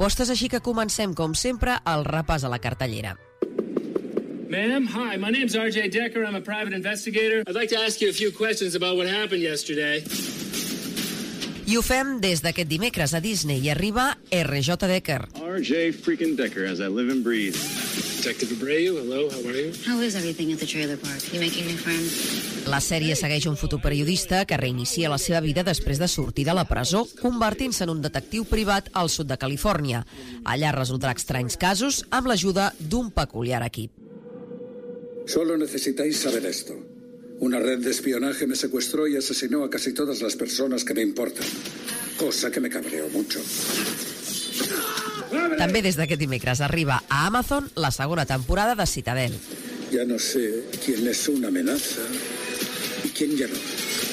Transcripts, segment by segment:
propostes, així que comencem, com sempre, el repàs a la cartellera. Ma'am, hi, my name's R.J. Decker. I'm a private investigator. I'd like to ask you a few questions about what happened yesterday. I ho fem des d'aquest dimecres a Disney i arriba R.J. Decker. R.J. freaking Decker, as I live and breathe. Detective Abreu, hello, how are you? How is everything at the trailer park? You making new friends? La sèrie segueix un fotoperiodista que reinicia la seva vida després de sortir de la presó, convertint-se en un detectiu privat al sud de Califòrnia. Allà resoldrà estranys casos amb l'ajuda d'un peculiar equip. Solo necesitáis saber esto. Una red de espionaje me secuestró y asesinó a casi todas las personas que me importan. Cosa que me cabreó mucho. També des d'aquest dimecres arriba a Amazon la segona temporada de Citadel. Ya no sé quién es una amenaza y quién ya no.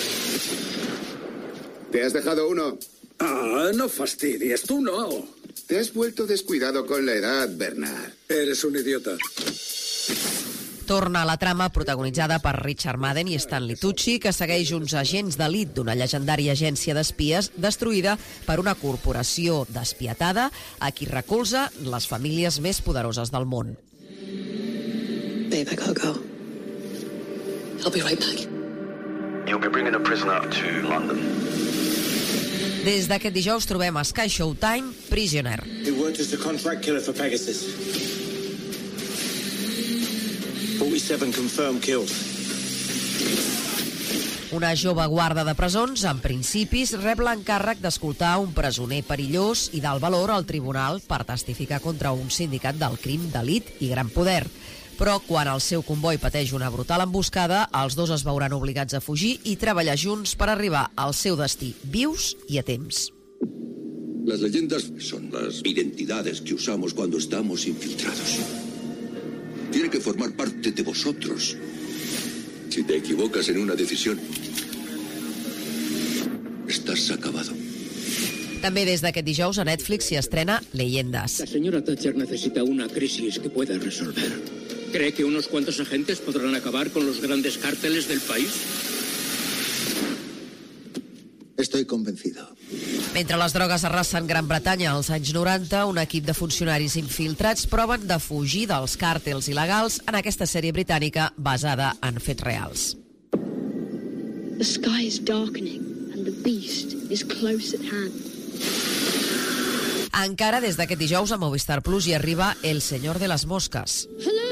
¿Te has dejado uno? Ah, no fastidies, tú no. Te has vuelto descuidado con la edad, Bernard. Eres un idiota. Torna a la trama protagonitzada per Richard Madden i Stanley Tucci, que segueix uns agents d'elit d'una llegendària agència d'espies destruïda per una corporació despietada a qui recolza les famílies més poderoses del món. Babe, I gotta go. I'll be right back. You'll be bringing a prisoner to London. Des d'aquest dijous trobem a Sky Showtime Prisoner. Who worked as the contract killer for Pegasus. 47 confirmed kills. Una jove guarda de presons, en principis, rep l'encàrrec d'escoltar un presoner perillós i d'alt valor al tribunal per testificar contra un sindicat del crim d'elit i gran poder. Però quan el seu comboi pateix una brutal emboscada, els dos es veuran obligats a fugir i treballar junts per arribar al seu destí vius i a temps. Las leyendas son las identidades que usamos cuando estamos infiltrados. Tiene que formar parte de vosotros. Si te equivocas en una decisión, estás acabado. També des d'aquest dijous a Netflix s'hi estrena Leyendas. La señora Thatcher necesita una crisis que pueda resolver. ¿Cree que unos cuantos agentes podrán acabar con los grandes cárteles del país? Estoy convencido. Mentre les drogues arrasen Gran Bretanya als anys 90, un equip de funcionaris infiltrats proven de fugir dels càrtels il·legals en aquesta sèrie britànica basada en fets reals. The sky is darkening and the beast is close at hand. Encara des d'aquest dijous a Movistar Plus hi arriba El Señor de las Moscas.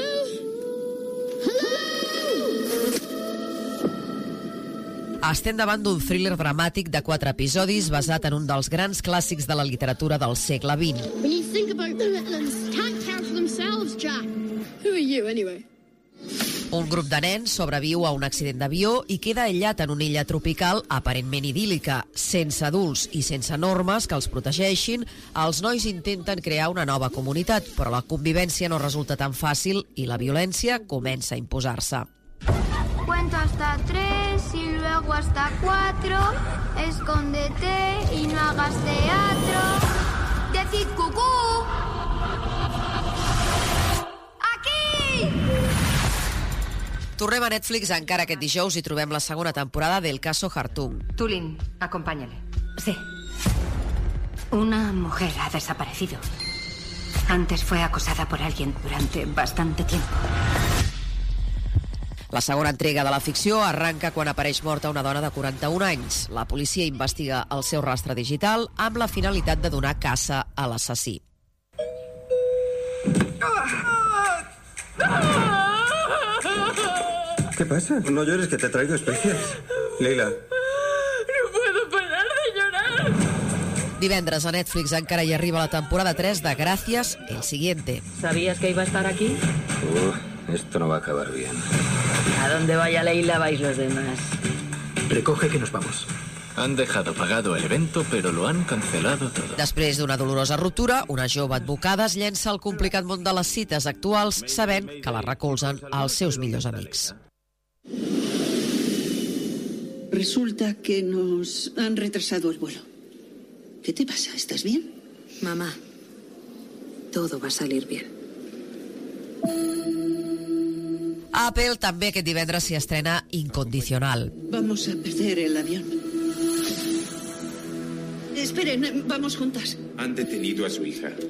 Estem davant d'un thriller dramàtic de 4 episodis basat en un dels grans clàssics de la literatura del segle XX. When you think about the Litlands, can't care for themselves, Jack. Who are you, anyway? Un grup de nens sobreviu a un accident d'avió i queda aïllat en una illa tropical aparentment idíl·lica. Sense adults i sense normes que els protegeixin, els nois intenten crear una nova comunitat, però la convivència no resulta tan fàcil i la violència comença a imposar-se. Cuento hasta 3 y luego hasta 4. Escóndete y no hagas teatro. Decid cucú. Aquí! Tornem a Netflix encara aquest dijous i trobem la segona temporada del caso Khartoum. Tulin, acompáñale. Sí. Una mujer ha desaparecido. Antes fue acosada por alguien durante bastante tiempo. La segona entrega de la ficció arranca quan apareix morta una dona de 41 anys. La policia investiga el seu rastre digital amb la finalitat de donar caça a l'assassí. ¿Qué pasa? No llores, que te traigo especias. Leila. No puedo parar de llorar. Divendres a Netflix encara hi arriba la temporada 3 de Gracias, el siguiente. ¿Sabías que iba a estar aquí? Esto no va a acabar bien. A donde vaya Leila vais los demás. Recoge que nos vamos. Han dejado pagado el evento, pero lo han cancelado todo. Després d'una dolorosa ruptura, una jove advocada es llença al complicat món de les cites actuals sabent que la recolzen els seus millors amics. Resulta que nos han retrasado el vuelo. ¿Qué te pasa? ¿Estás bien? Mamá, todo va a salir bien. A Apple també aquest divendres s'hi estrena Incondicional. Vamos a perder el avión. Esperen, vamos juntas. Han detenido a su hija.